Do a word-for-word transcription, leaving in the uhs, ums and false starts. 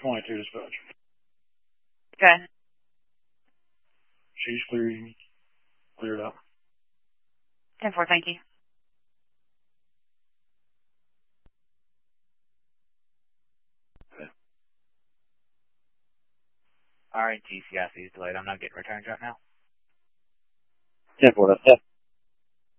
twenty-two dispatch. Okay. She's cleared, cleared up. ten four, thank you. Okay. All right, G C I C is delayed. I'm not getting returns right now. ten four, that's